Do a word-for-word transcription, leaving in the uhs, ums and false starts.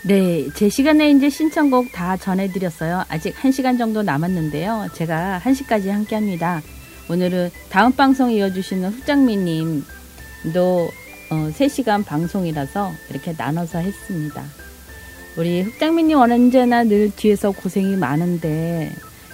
네, 제 시간에 이제 신청곡 다 전해드렸어요. 아직 한 시간 정도 남았는데요. 제가 한 시까지 함께 합니다. 오늘은 다음 방송 이어주시는 흑장미님도 어, 세 시간 방송이라서 이렇게 나눠서 했습니다. 우리 흑장미님 언제나 늘 뒤에서 고생이 많은데